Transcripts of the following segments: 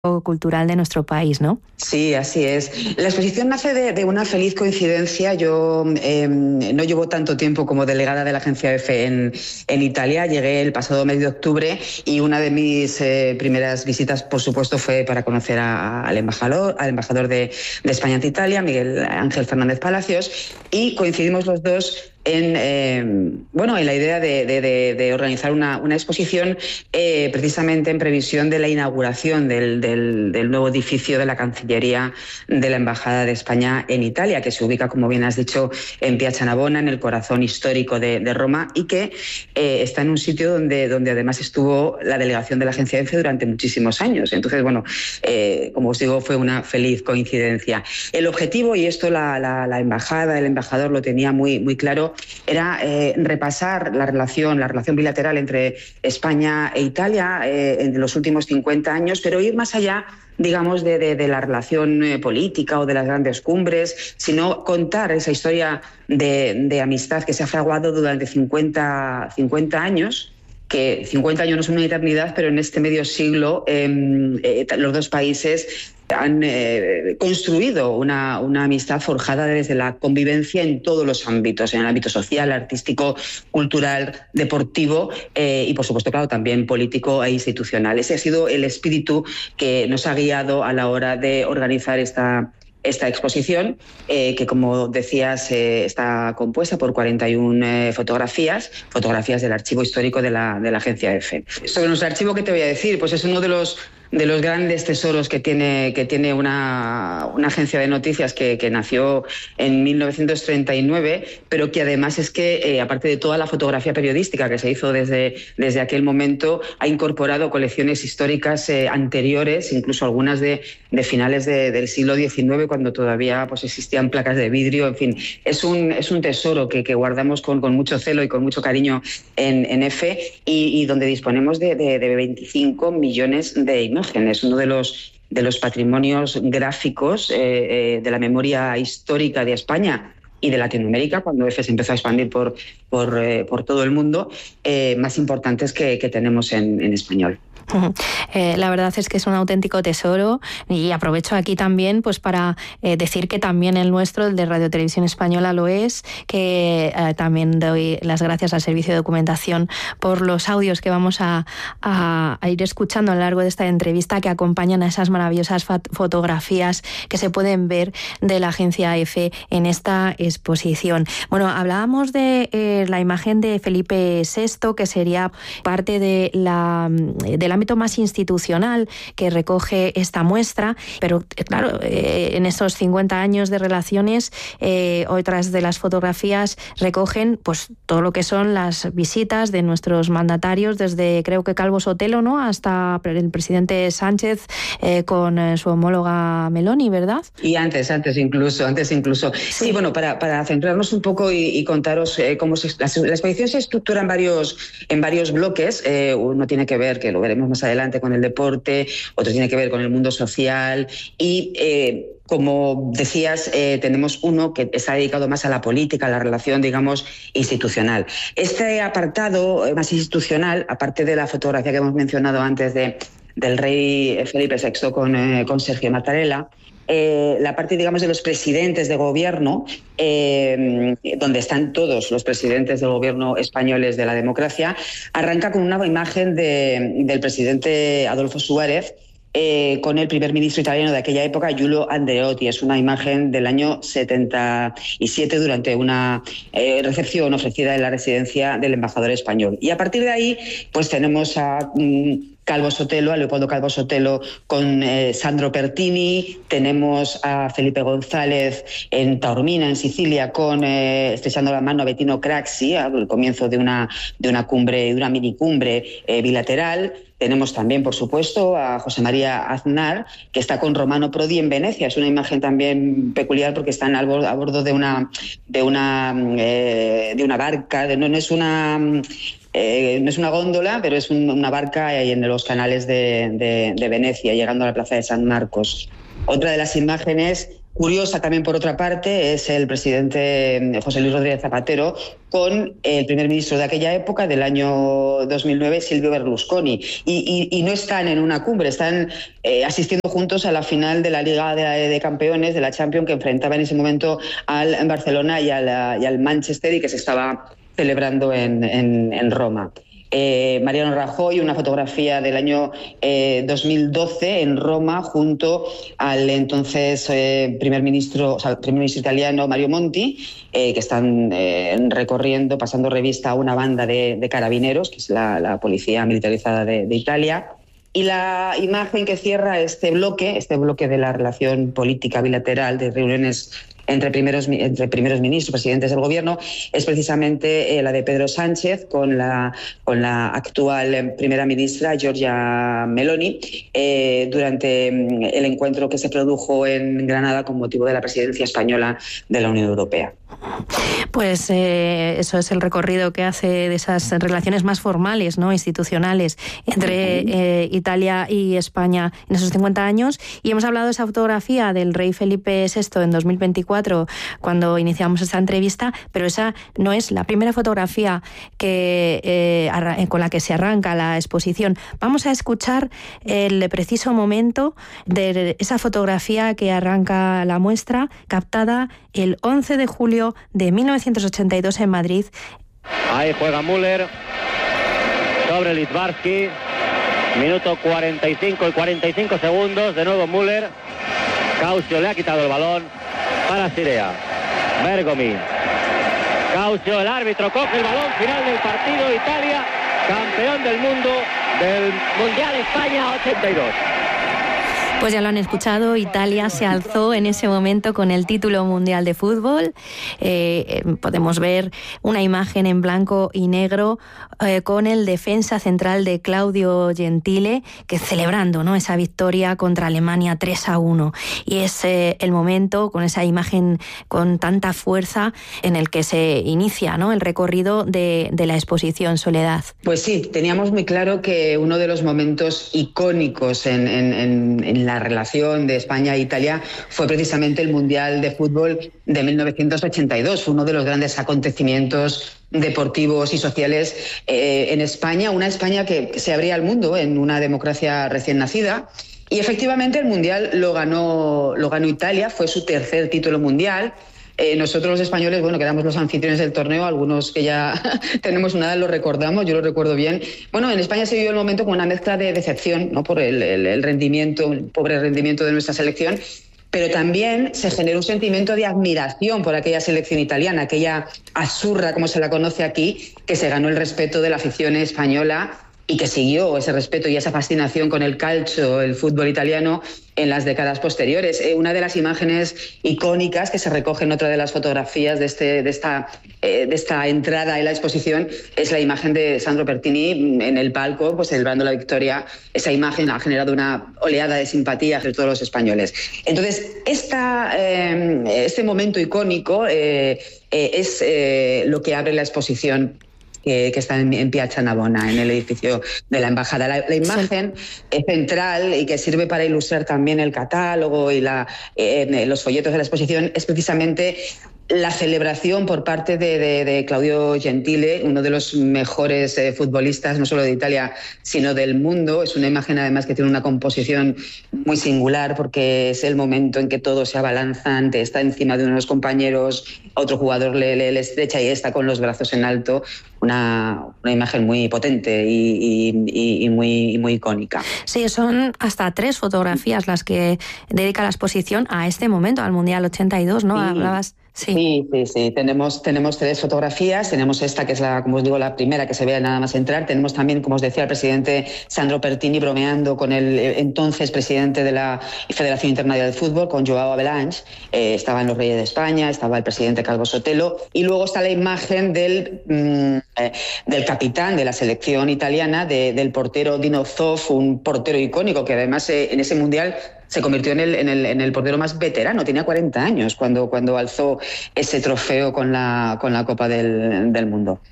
cultural de nuestro país, ¿no? Sí, así es. La exposición nace de una feliz coincidencia. Yo no llevo tanto tiempo como delegada de la agencia EFE en Italia. Llegué el pasado mes de octubre y una de mis primeras visitas, por supuesto, fue para conocer al embajador de España ante Italia, Miguel Ángel Fernández Palacios, y coincidimos los dos en la idea de organizar una exposición precisamente en previsión de la inauguración del nuevo edificio de la Cancillería de la Embajada de España en Italia, que se ubica, como bien has dicho, en Piazza Navona, en el corazón histórico de Roma, y que está en un sitio donde además estuvo la delegación de la agencia EFE durante muchísimos años. Entonces, como os digo, fue una feliz coincidencia. El objetivo, y esto la embajada, el embajador lo tenía muy claro, era repasar la relación bilateral entre España e Italia en los últimos 50 años, pero ir más allá, digamos, de la relación política o de las grandes cumbres, sino contar esa historia de amistad que se ha fraguado durante 50 años, que 50 años no es una eternidad, pero en este medio siglo los dos países han construido una amistad forjada desde la convivencia en todos los ámbitos, en el ámbito social, artístico, cultural, deportivo y, por supuesto, claro, también político e institucional. Ese ha sido el espíritu que nos ha guiado a la hora de organizar esta exposición, que, como decías, está compuesta por 41 fotografías del archivo histórico de la agencia EFE. Sobre nuestro archivo, ¿qué te voy a decir? Pues es uno de los grandes tesoros que tiene una agencia de noticias que nació en 1939, pero que además es que, aparte de toda la fotografía periodística que se hizo desde aquel momento, ha incorporado colecciones históricas anteriores, incluso algunas de finales del siglo XIX, cuando todavía pues existían placas de vidrio. En fin, es un tesoro que guardamos con mucho celo y con mucho cariño en EFE, y donde disponemos de 25 millones de imágenes, uno de los patrimonios gráficos de la memoria histórica de España y de Latinoamérica, cuando EFE se empezó a expandir por todo el mundo, más importantes que tenemos en español. La verdad es que es un auténtico tesoro, y aprovecho aquí también pues para decir que también el nuestro, el de Radio Televisión Española, lo es, que también doy las gracias al Servicio de Documentación por los audios que vamos a ir escuchando a lo largo de esta entrevista, que acompañan a esas maravillosas fotografías que se pueden ver de la agencia EFE en esta exposición. Bueno, hablábamos de la imagen de Felipe VI, que sería parte del ámbito más institucional que recoge esta muestra, pero claro, en estos 50 años de relaciones, otras de las fotografías recogen pues todo lo que son las visitas de nuestros mandatarios, desde creo que Calvo Sotelo, ¿no?, hasta el presidente Sánchez con su homóloga Meloni, ¿verdad? Y antes incluso. Sí, bueno, para centrarnos un poco y contaros cómo la exposición se estructura en varios bloques. Uno tiene que ver, que lo veremos más adelante, con el deporte, otro tiene que ver con el mundo social y como decías, tenemos uno que está dedicado más a la política, a la relación, digamos, institucional. Este apartado más institucional, aparte de la fotografía que hemos mencionado antes del rey Felipe VI con Sergio Mattarella, la parte, digamos, de los presidentes de gobierno, donde están todos los presidentes del gobierno españoles de la democracia, arranca con una imagen del presidente Adolfo Suárez con el primer ministro italiano de aquella época, Giulio Andreotti. Es una imagen del año 77 durante una recepción ofrecida en la residencia del embajador español. Y a partir de ahí, pues tenemos a Leopoldo Calvo Sotelo con Sandro Pertini, tenemos a Felipe González en Taormina, en Sicilia, estrechando la mano a Bettino Craxi al comienzo de una cumbre, de una minicumbre bilateral. Tenemos también, por supuesto, a José María Aznar, que está con Romano Prodi en Venecia. Es una imagen también peculiar porque están a bordo de una barca. No es una góndola, pero es una barca en los canales de Venecia, llegando a la plaza de San Marcos. Otra de las imágenes curiosa también, por otra parte, es el presidente José Luis Rodríguez Zapatero con el primer ministro de aquella época, del año 2009, Silvio Berlusconi. Y no están en una cumbre, están asistiendo juntos a la final de la Liga de Campeones, de la Champions, que enfrentaba en ese momento al Barcelona y al Manchester, y que se estaba celebrando en Roma. Mariano Rajoy, una fotografía del año 2012 en Roma, junto al entonces primer ministro italiano Mario Monti, que están recorriendo, pasando revista a una banda de carabineros, que es la policía militarizada de Italia. Y la imagen que cierra este bloque de la relación política bilateral, de reuniones entre primeros ministros, presidentes del gobierno, es precisamente la de Pedro Sánchez con la actual primera ministra, Giorgia Meloni, durante el encuentro que se produjo en Granada con motivo de la presidencia española de la Unión Europea. Pues eso es el recorrido que hace de esas relaciones más formales, ¿no?, institucionales, entre Italia y España en esos 50 años. Y hemos hablado de esa fotografía del rey Felipe VI en 2024, cuando iniciamos esta entrevista, pero esa no es la primera fotografía con la que se arranca la exposición. Vamos a escuchar el preciso momento de esa fotografía que arranca la muestra, captada el 11 de julio de 1982 en Madrid. Ahí juega Müller sobre Littbarski, minuto 45 y 45 segundos, de nuevo Müller. Caucio le ha quitado el balón para Sirea. Bergomi, Caucio, el árbitro coge el balón, final del partido. Italia, campeón del mundo del Mundial España 82. Pues ya lo han escuchado, Italia se alzó en ese momento con el título mundial de fútbol. Podemos ver una imagen en blanco y negro con el defensa central de Claudio Gentile, que celebrando, ¿no?, esa victoria contra Alemania 3-1. Y es el momento, con esa imagen con tanta fuerza, en el que se inicia, ¿no?, el recorrido de la exposición, Soledad. Pues sí, teníamos muy claro que uno de los momentos icónicos en la relación de España e Italia fue precisamente el Mundial de Fútbol de 1982, uno de los grandes acontecimientos deportivos y sociales en España, una España que se abría al mundo en una democracia recién nacida. Y efectivamente el Mundial lo ganó Italia, fue su tercer título mundial. Nosotros los españoles, bueno, quedamos los anfitriones del torneo, algunos que ya tenemos una edad lo recordamos, yo lo recuerdo bien. Bueno, en España se vivió el momento con una mezcla de decepción, ¿no?, por el rendimiento, el pobre rendimiento de nuestra selección, pero también se generó un sentimiento de admiración por aquella selección italiana, aquella azzurra, como se la conoce aquí, que se ganó el respeto de la afición española y que siguió ese respeto y esa fascinación con el calcio, el fútbol italiano, en las décadas posteriores. Una de las imágenes icónicas que se recoge en otra de las fotografías de esta entrada en la exposición es la imagen de Sandro Pertini en el palco, pues celebrando la victoria. Esa imagen ha generado una oleada de simpatía entre todos los españoles. Entonces, este momento icónico es lo que abre la exposición que está en Piazza Navona, en el edificio de la Embajada. La imagen central, y que sirve para ilustrar también el catálogo y los folletos de la exposición, es precisamente la celebración por parte de Claudio Gentile, uno de los mejores futbolistas, no solo de Italia, sino del mundo. Es una imagen, además, que tiene una composición muy singular, porque es el momento en que todos se abalanzan, está encima de uno de los compañeros, otro jugador le estrecha y está con los brazos en alto. Una imagen muy potente y muy icónica. Sí, son hasta 3 fotografías las que dedica la exposición a este momento, al Mundial 82, ¿no? Sí. Hablabas... Sí. Tenemos 3 fotografías. Tenemos esta, que es como os digo, la primera que se ve nada más entrar. Tenemos también, como os decía, al presidente Sandro Pertini bromeando con el entonces presidente de la Federación Internacional de Fútbol, con Joao Avalanche. Estaban los Reyes de España, estaba el presidente Calvo Sotelo, y luego está la imagen del capitán de la selección italiana, del portero Dino Zoff, un portero icónico que además en ese mundial se convirtió en el portero más veterano. Tenía 40 años cuando alzó ese trofeo con la Copa del Mundo.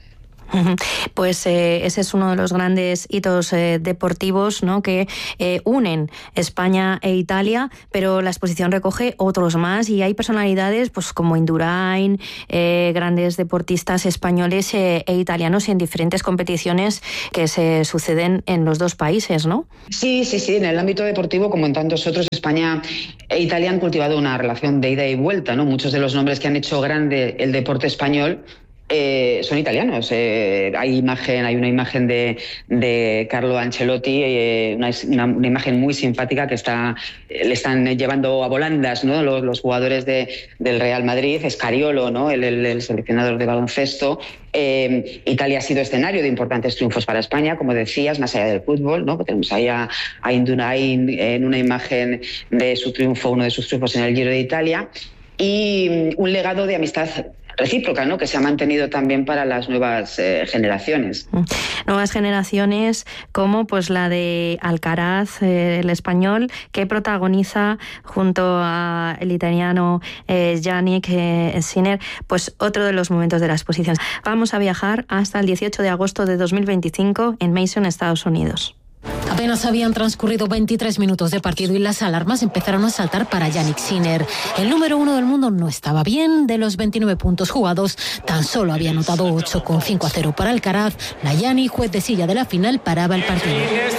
Pues ese es uno de los grandes hitos deportivos, ¿no?, que unen España e Italia, pero la exposición recoge otros más y hay personalidades pues como Indurain, grandes deportistas españoles e italianos en diferentes competiciones que se suceden en los dos países, ¿no? Sí, en el ámbito deportivo, como en tantos otros, España e Italia han cultivado una relación de ida y vuelta, ¿no? Muchos de los nombres que han hecho grande el deporte español son italianos. Hay una imagen de Carlo Ancelotti, una imagen muy simpática que le están llevando a volandas, ¿no?, los jugadores del Real Madrid. Scariolo, ¿no?, el seleccionador de baloncesto. Italia ha sido escenario de importantes triunfos para España, como decías, más allá del fútbol, ¿no? Tenemos ahí a Indurain en una imagen de su triunfo, uno de sus triunfos en el Giro de Italia, y un legado de amistad recíproca, ¿no?, que se ha mantenido también para las nuevas generaciones. Nuevas generaciones como pues la de Alcaraz, el español, que protagoniza junto a el italiano Yannick Sinner, pues otro de los momentos de la exposición. Vamos a viajar hasta el 18 de agosto de 2025 en Mason, Estados Unidos. Apenas habían transcurrido 23 minutos de partido y las alarmas empezaron a saltar para Yannick Sinner. El número 1 del mundo no estaba bien. De los 29 puntos jugados, tan solo había anotado 8 con 5-0 para Alcaraz. La Yannick, juez de silla de la final, paraba el partido.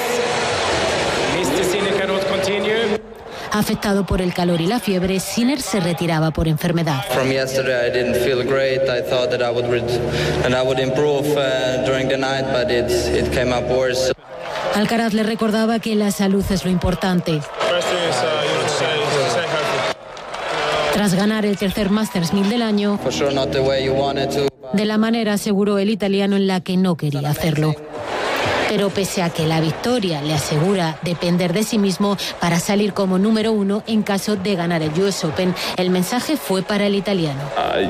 Afectado por el calor y la fiebre, Sinner se retiraba por enfermedad. From yesterday I didn't feel great. I thought that I would improve during the night, but it came up worse. Alcaraz le recordaba que la salud es lo importante. Tras ganar el tercer Masters 1000 del año, de la manera, aseguró el italiano, en la que no quería hacerlo. Pero pese a que la victoria le asegura depender de sí mismo para salir como número 1 en caso de ganar el US Open, el mensaje fue para el italiano.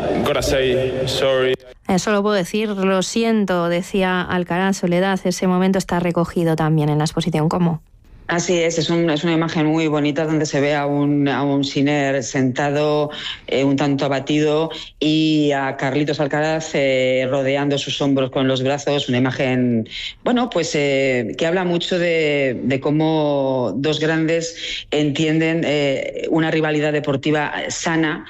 Solo puedo decir, lo siento, decía Alcaraz. Soledad, ese momento está recogido también en la exposición. ¿Cómo? Así es una imagen muy bonita donde se ve a un Sinner sentado, un tanto abatido, y a Carlitos Alcaraz rodeando sus hombros con los brazos. Una imagen, que habla mucho de cómo dos grandes entienden una rivalidad deportiva sana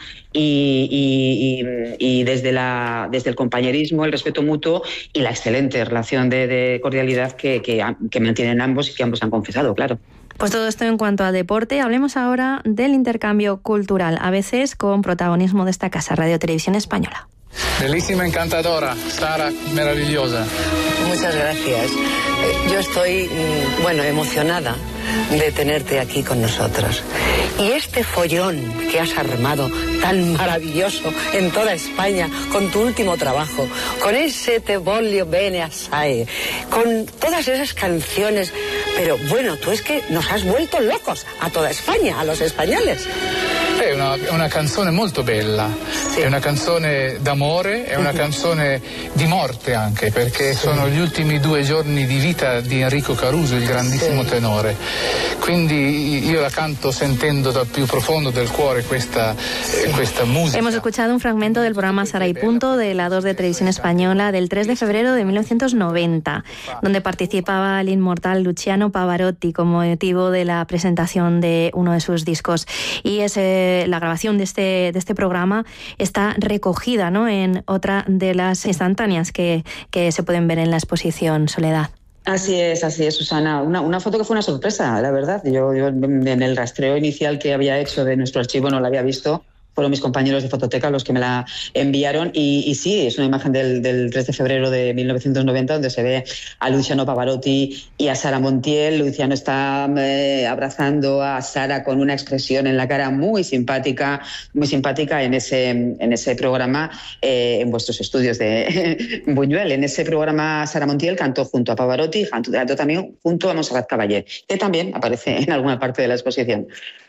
y desde el compañerismo, el respeto mutuo y la excelente relación de cordialidad que mantienen ambos y que ambos han confesado, claro. Pues todo esto en cuanto a deporte. Hablemos ahora del intercambio cultural, a veces con protagonismo de esta casa, Radio Televisión Española. Bellísima, encantadora, Sara, maravillosa. Muchas gracias. Yo estoy, emocionada de tenerte aquí con nosotros. Y este follón que has armado tan maravilloso en toda España con tu último trabajo, con ese Te voglio bene assai, con todas esas canciones, pero tú es que nos has vuelto locos a toda España, a los españoles. È una canzone molto bella, sì. È una canzone d'amore, è una canzone di morte anche, perché sono gli ultimi 2 giorni di vita di Enrico Caruso, il grandissimo tenore. Quindi io la canto sentendo dal più profondo del cuore questa música. Hemos escuchado un fragmento del programa Sara y Punto de la 2 de Televisión Española del 3 de febrero de 1990, donde participaba el inmortal Luciano Pavarotti con motivo de la presentación de uno de sus discos. Y la grabación de este programa está recogida, ¿no?, en otra de las instantáneas que se pueden ver en la exposición, Soledad. Así es, Susana. Una foto que fue una sorpresa, la verdad. Yo en el rastreo inicial que había hecho de nuestro archivo no la había visto. Fueron mis compañeros de Fototeca los que me la enviaron y sí, es una imagen del 3 de febrero de 1990 donde se ve a Luciano Pavarotti y a Sara Montiel. Luciano está abrazando a Sara con una expresión en la cara muy simpática en ese programa en vuestros estudios de Buñuel. En ese programa Sara Montiel cantó junto a Pavarotti, cantó también junto a Montserrat Caballé, que también aparece en alguna parte de la exposición.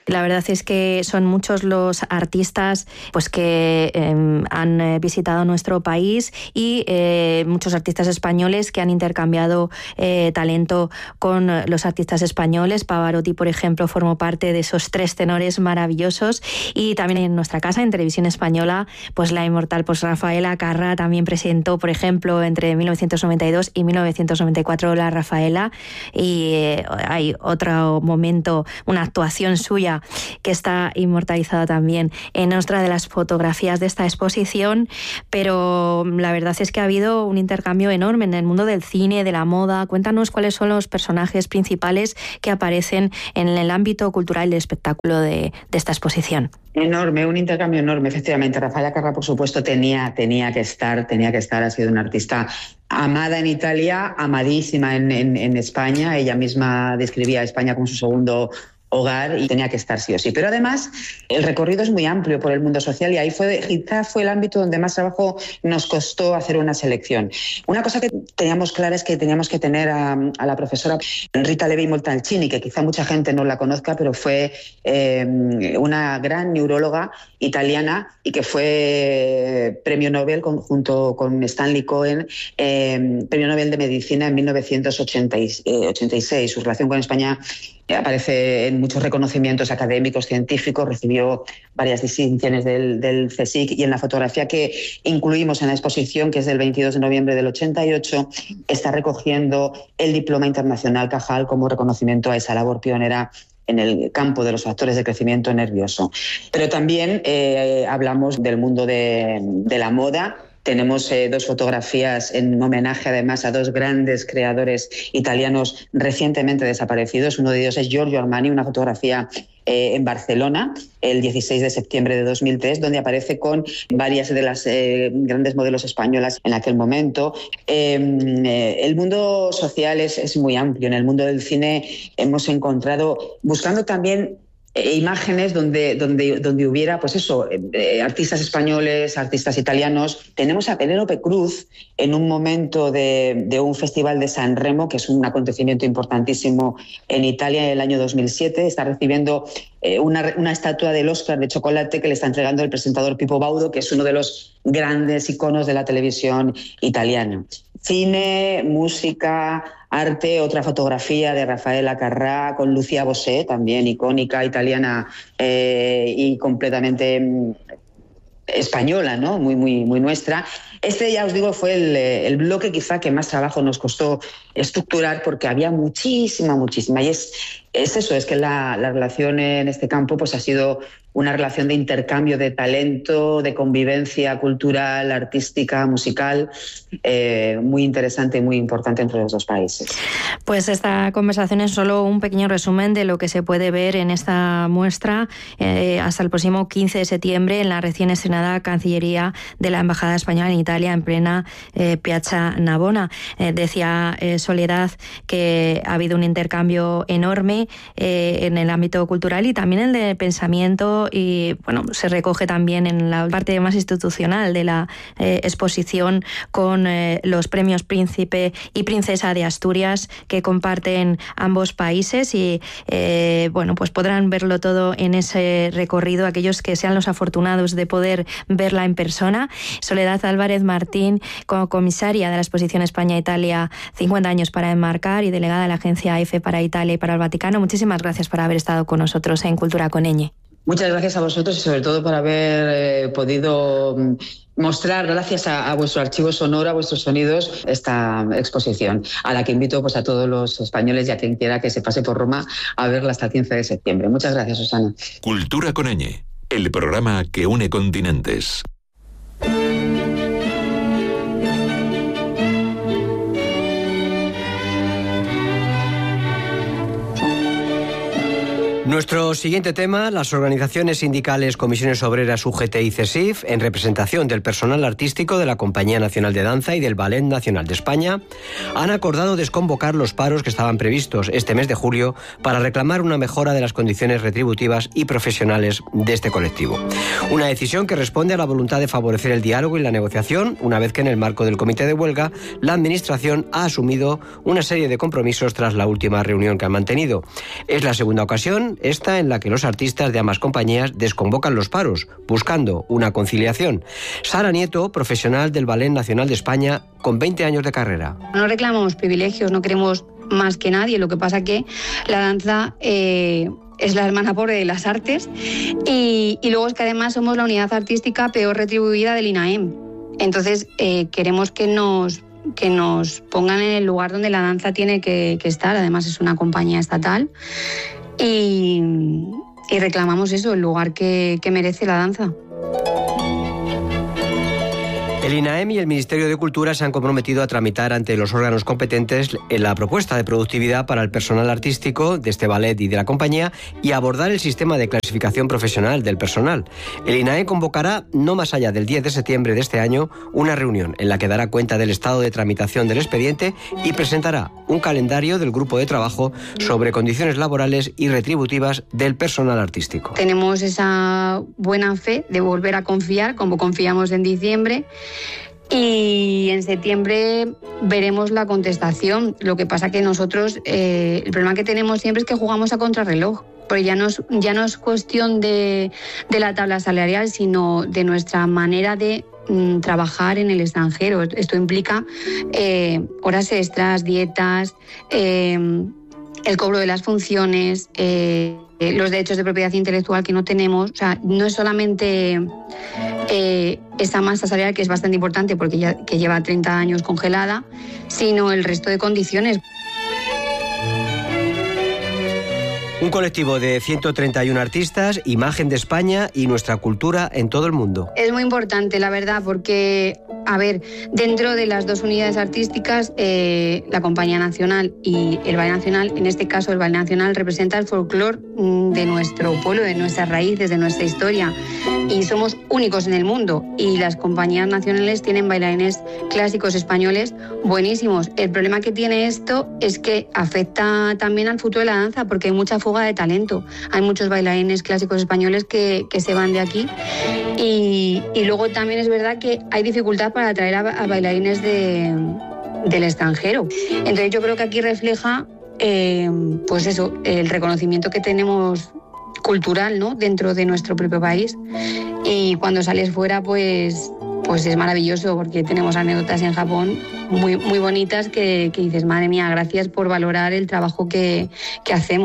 La verdad es que son muchos los artistas pues que han visitado nuestro país y muchos artistas españoles que han intercambiado talento con los artistas españoles. Pavarotti, por ejemplo, formó parte de esos 3 tenores maravillosos, y también en nuestra casa, en Televisión Española, pues la inmortal pues Rafaela Carrà también presentó, por ejemplo, entre 1992 y 1994 la Rafaela, y hay otro momento, una actuación suya que está inmortalizada también en otra de las fotografías de esta exposición. Pero la verdad es que ha habido un intercambio enorme en el mundo del cine, de la moda. Cuéntanos cuáles son los personajes principales que aparecen en el ámbito cultural y del espectáculo de esta exposición. Enorme, un intercambio enorme, efectivamente. Rafaela Carrà, por supuesto, tenía que estar, ha sido una artista amada en Italia, amadísima en España. Ella misma describía a España como su segundo hogar y tenía que estar sí o sí. Pero además el recorrido es muy amplio por el mundo social, y ahí quizá fue el ámbito donde más trabajo nos costó hacer una selección. Una cosa que teníamos clara es que teníamos que tener a la profesora Rita Levi Montalcini, que quizá mucha gente no la conozca, pero fue una gran neuróloga italiana y que fue premio Nobel junto con Stanley Cohen, premio Nobel de Medicina en 1986. Su relación con España aparece en muchos reconocimientos académicos, científicos, recibió varias distinciones del CSIC, y en la fotografía que incluimos en la exposición, que es del 22 de noviembre del 88, está recogiendo el Diploma Internacional Cajal como reconocimiento a esa labor pionera en el campo de los factores de crecimiento nervioso. Pero también hablamos del mundo de la moda. Tenemos 2 fotografías en homenaje, además, a 2 grandes creadores italianos recientemente desaparecidos. Uno de ellos es Giorgio Armani, una fotografía en Barcelona, el 16 de septiembre de 2003, donde aparece con varias de las grandes modelos españolas en aquel momento. El mundo social es muy amplio. En el mundo del cine hemos encontrado, buscando también imágenes donde hubiera, pues eso, artistas españoles, artistas italianos. Tenemos a Penélope Cruz en un momento de un festival de San Remo, que es un acontecimiento importantísimo en Italia, en el año 2007. Está recibiendo una estatua del Oscar de chocolate que le está entregando el presentador Pippo Baudo, que es uno de los grandes iconos de la televisión italiana. Cine, música, arte, otra fotografía de Rafaela Carrà con Lucia Bosé, también icónica italiana y completamente española, ¿no? Muy nuestra. Este, ya os digo, fue el bloque quizá que más trabajo nos costó estructurar, porque había muchísima. Y es eso, es que la relación en este campo pues ha sido una relación de intercambio de talento, de convivencia cultural, artística, musical, muy interesante y muy importante entre los 2 países. Pues esta conversación es solo un pequeño resumen de lo que se puede ver en esta muestra hasta el próximo 15 de septiembre en la recién estrenada Cancillería de la Embajada Española en Italia, en plena Piazza Navona. Decía Soledad que ha habido un intercambio enorme en el ámbito cultural y también el de pensamiento, y bueno, se recoge también en la parte más institucional de la exposición con los premios Príncipe y Princesa de Asturias que comparten ambos países, y bueno, pues podrán verlo todo en ese recorrido aquellos que sean los afortunados de poder verla en persona. Soledad Álvarez Martín, como comisaria de la exposición España-Italia 50 años para enmarcar y delegada de la agencia EFE para Italia y para el Vaticano, muchísimas gracias por haber estado con nosotros en Cultura con Ñ. Muchas gracias a vosotros y sobre todo por haber podido mostrar, gracias a vuestro archivo sonoro, a vuestros sonidos, esta exposición, a la que invito pues a todos los españoles y a quien quiera que se pase por Roma a verla hasta el 15 de septiembre. Muchas gracias, Susana. Cultura con Ñ, el programa que une continentes. Nuestro siguiente tema, las organizaciones sindicales Comisiones Obreras, UGT y CESIF, en representación del personal artístico de la Compañía Nacional de Danza y del Ballet Nacional de España, han acordado desconvocar los paros que estaban previstos este mes de julio para reclamar una mejora de las condiciones retributivas y profesionales de este colectivo. Una decisión que responde a la voluntad de favorecer el diálogo y la negociación, una vez que en el marco del comité de huelga, la Administración ha asumido una serie de compromisos tras la última reunión que han mantenido. Es la segunda ocasión esta en la que los artistas de ambas compañías desconvocan los paros, buscando una conciliación. Sara Nieto, profesional del Ballet Nacional de España, con 20 años de carrera. No reclamamos privilegios, no queremos más que nadie, lo que pasa que la danza es la hermana pobre de las artes y luego es que además somos la unidad artística peor retribuida del INAEM. Entonces queremos que nos pongan en el lugar donde la danza tiene que estar. Además es una compañía estatal y reclamamos eso, el lugar que merece la danza. El INAEM y el Ministerio de Cultura se han comprometido a tramitar ante los órganos competentes la propuesta de productividad para el personal artístico de este ballet y de la compañía y abordar el sistema de clasificación profesional del personal. El INAEM convocará, no más allá del 10 de septiembre de este año, una reunión en la que dará cuenta del estado de tramitación del expediente y presentará un calendario del grupo de trabajo sobre condiciones laborales y retributivas del personal artístico. Tenemos esa buena fe de volver a confiar, como confiamos en diciembre, y en septiembre veremos la contestación. Lo que pasa que nosotros, el problema que tenemos siempre es que jugamos a contrarreloj, porque ya no es cuestión de la tabla salarial, sino de nuestra manera de trabajar en el extranjero. Esto implica horas extras, dietas, el cobro de las funciones, los derechos de propiedad intelectual que no tenemos. O sea, no es solamente esa masa salarial, que es bastante importante porque que lleva 30 años congelada, sino el resto de condiciones. Un colectivo de 131 artistas, imagen de España y nuestra cultura en todo el mundo. Es muy importante, la verdad, porque, a ver, dentro de las dos unidades artísticas, la Compañía Nacional y el Ballet Nacional, en este caso el Ballet Nacional representa el folclore de nuestro pueblo, de nuestras raíces, de nuestra historia, y somos únicos en el mundo. Y las compañías nacionales tienen bailarines clásicos españoles buenísimos. El problema que tiene esto es que afecta también al futuro de la danza, porque hay mucha fuga de talento. Hay muchos bailarines clásicos españoles que se van de aquí y luego también es verdad que hay dificultad para atraer a bailarines del extranjero. Entonces yo creo que aquí refleja pues eso, el reconocimiento que tenemos cultural, ¿no?, dentro de nuestro propio país, y cuando sales fuera pues es maravilloso, porque tenemos anécdotas en Japón muy, muy bonitas que dices, madre mía, gracias por valorar el trabajo que hacemos.